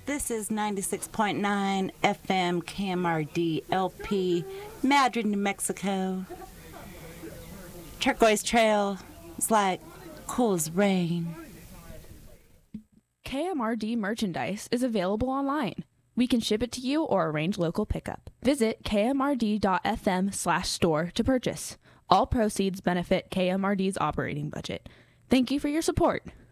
This is 96.9 FM KMRD LP, Madrid, New Mexico. Turquoise Trail is like cool as rain. KMRD merchandise is available online. We can ship it to you or arrange local pickup. Visit kmrd.fm/store to purchase. All proceeds benefit KMRD's operating budget. Thank you for your support.